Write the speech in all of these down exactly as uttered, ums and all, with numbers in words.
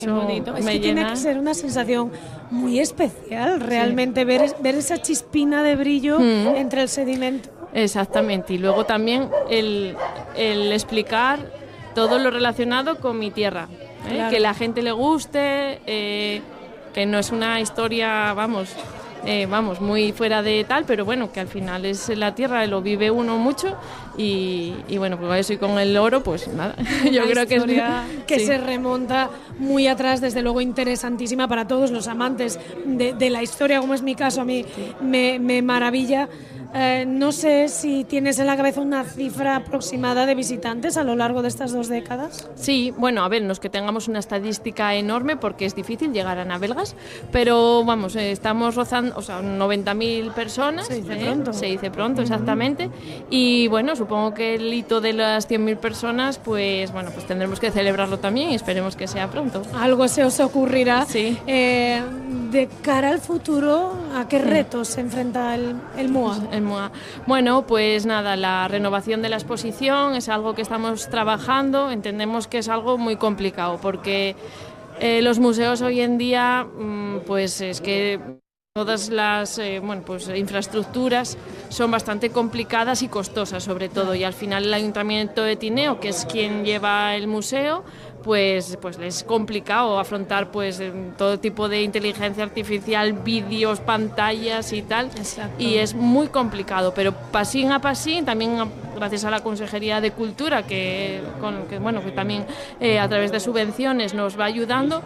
bonito. Es Me que llena. tiene que ser una sensación muy especial, realmente, sí. ver, ver esa chispina de brillo mm. entre el sedimento. Exactamente, y luego también el, el explicar todo lo relacionado con mi tierra, ¿eh? Claro. Que la gente le guste, eh, que no es una historia, vamos... Eh, vamos, muy fuera de tal, pero bueno, que al final es la tierra, lo vive uno mucho y, y bueno, pues eso y con el oro, pues nada, yo creo que es que sí. se remonta muy atrás, desde luego interesantísima para todos los amantes de, de la historia, como es mi caso, a mí me, me maravilla. Eh, no sé si tienes en la cabeza una cifra aproximada de visitantes a lo largo de estas dos décadas. Sí, bueno, a ver, no es que tengamos una estadística enorme porque es difícil llegar a Navelgas, pero vamos, eh, estamos rozando, o sea, noventa mil personas. Se dice eh, pronto. Se dice pronto, exactamente. Uh-huh. Y bueno, supongo que el hito de las cien mil personas, pues bueno, pues tendremos que celebrarlo también y esperemos que sea pronto. Algo se os ocurrirá. Sí. Eh, de cara al futuro, ¿a qué retos se enfrenta el, el M O A? El M O A. Bueno, pues nada, la renovación de la exposición es algo que estamos trabajando, entendemos que es algo muy complicado porque eh, los museos hoy en día, mmm, pues es que todas las eh, bueno, pues, infraestructuras son bastante complicadas y costosas sobre todo, y al final el Ayuntamiento de Tineo, que es quien lleva el museo, pues, pues es complicado afrontar pues todo tipo de inteligencia artificial, vídeos, pantallas y tal. Exacto. Y es muy complicado, pero pasín a pasín, también gracias a la Consejería de Cultura, que, con, que, bueno, que también eh, a través de subvenciones nos va ayudando.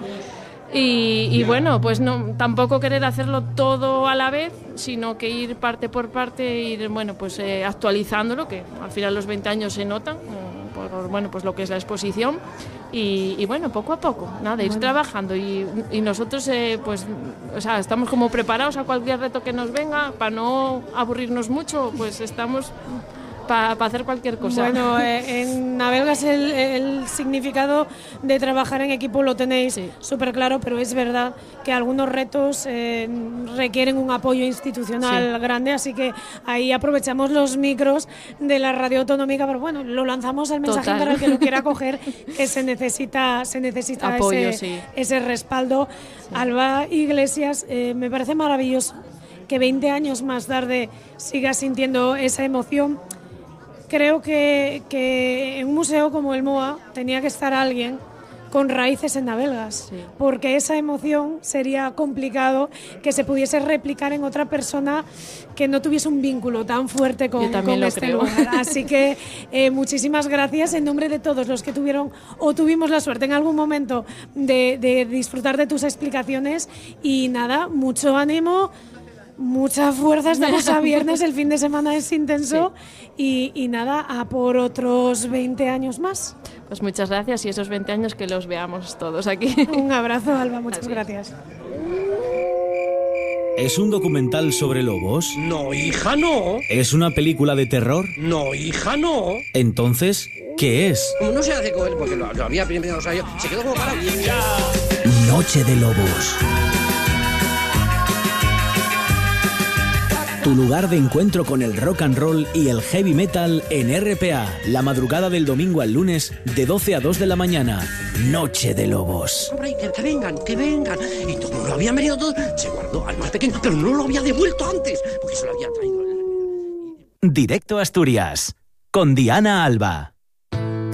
Y, y bueno, pues no, tampoco querer hacerlo todo a la vez, sino que ir parte por parte, ir bueno, pues eh, actualizándolo, que al final los veinte años se notan, por bueno, pues lo que es la exposición. Y, y bueno, poco a poco, nada, ir bueno. trabajando y, y nosotros eh, pues, o sea, estamos como preparados a cualquier reto que nos venga, para no aburrirnos mucho, pues estamos para pa hacer cualquier cosa. Bueno, eh, en Navelgas el, el significado de trabajar en equipo lo tenéis sí. súper claro, pero es verdad que algunos retos eh, requieren un apoyo institucional sí. grande, así que ahí aprovechamos los micros de la radio autonómica, pero bueno, lo lanzamos al mensaje Total. Para el que lo quiera coger, que se necesita, se necesita apoyo, ese, sí. ese respaldo. Sí. Alba Iglesias, eh, me parece maravilloso que veinte años más tarde sigas sintiendo esa emoción. Creo que, que en un museo como el M O A tenía que estar alguien con raíces en Navelgas, sí. porque esa emoción sería complicado que se pudiese replicar en otra persona que no tuviese un vínculo tan fuerte con, con este creo. lugar. Así que eh, muchísimas gracias en nombre de todos los que tuvieron o tuvimos la suerte en algún momento de, de disfrutar de tus explicaciones y nada, mucho ánimo. Mucha fuerza, estamos a viernes, el fin de semana es intenso sí. y, y nada, a por otros veinte años más. Pues muchas gracias y esos veinte años que los veamos todos aquí. Un abrazo, Alba, muchas Así. gracias. ¿Es un documental sobre lobos? No, hija, no. ¿Es una película de terror? No, hija, no. Entonces, ¿qué es? No se hace con él porque lo, lo había primero, o sea, yo, se quedó como para... Noche de Lobos. Tu lugar de encuentro con el rock and roll y el heavy metal en R P A. La madrugada del domingo al lunes de doce a dos de la mañana. Noche de Lobos. Hombre, que, que vengan, que vengan. Y como lo habían venido todos, se guardó al más pequeño, pero no lo había devuelto antes, porque se lo había traído. Directo a Asturias, con Diana Alba.